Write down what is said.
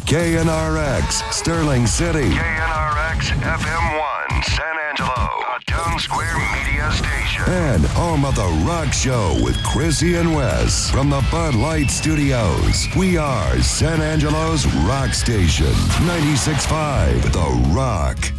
KNRX, Sterling City. KNRX FM 1, San Angelo, a Town Square media station. And home of The Rock Show with Chrissy and Wes. From the Bud Light Studios, we are San Angelo's rock station. 96.5 The Rock.